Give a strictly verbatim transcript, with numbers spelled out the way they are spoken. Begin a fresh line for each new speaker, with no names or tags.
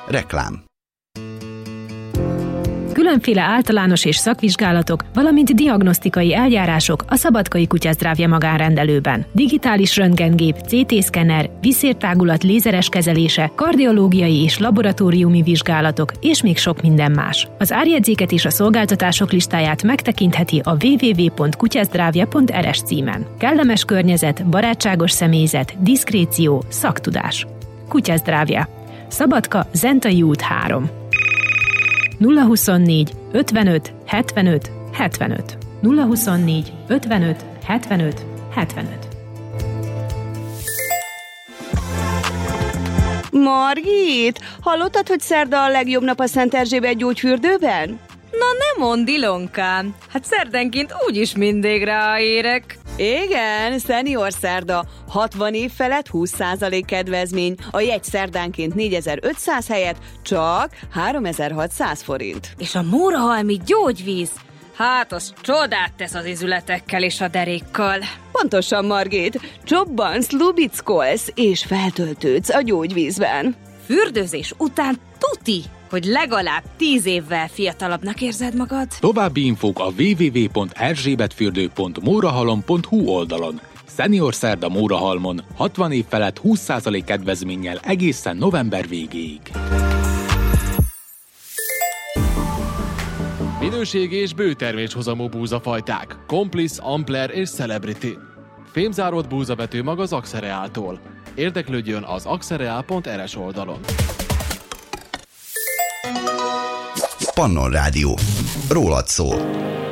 Reklám.
Különféle általános és szakvizsgálatok, valamint diagnosztikai eljárások a Szabadkai Kutyasztrávja magánrendelőben. Digitális röntgengép, cé té-szkenner, vízszértágulat lézeres kezelése, kardiológiai és laboratóriumi vizsgálatok, és még sok minden más. Az árjegyzéket és a szolgáltatások listáját megtekintheti a double-u double-u double-u pont kutyasztrávja pont er es címen. Kellemes környezet, barátságos személyzet, diszkréció, szaktudás. Kutyasztrávja. Szabadka, Zentai út három. nulla huszonnégy ötvenöt hetvenöt hetvenöt. nulla huszonnégy ötvenöt hetvenöt hetvenöt.
Margit, hallottad, hogy szerda a legjobb nap a Szent Erzsébet gyógyfürdőben?
Na nem mondd, Ilonkám, hát szerdenként úgyis mindig ráérek.
Igen, Senior szerda, hatvan év felett húsz százalék kedvezmény, a jegy szerdánként négyezer-ötszáz helyett csak háromezer-hatszáz forint.
És a mórahalmi gyógyvíz, hát az csodát tesz az izületekkel és a derékkal.
Pontosan, Margit, csobbansz, lubickolsz és feltöltődsz a gyógyvízben.
Fürdőzés után tuti, hogy legalább tíz évvel fiatalabbnak érzed magad.
További infók a double-u double-u double-u pont erzsébetfürdő pont mórahalom pont hu oldalon. Senior szerda Mórahalmon, hatvan év felett húsz százalék kedvezménnyel egészen november végéig.
Minőségi és bőterméshozamú búzafajták, Complice, Ampler és Celebrity. Fémzáródott búzavető mag az Axereáltól. Érdeklődjön az axereál pont er es oldalon.
Pannon Rádió. Rólad szól.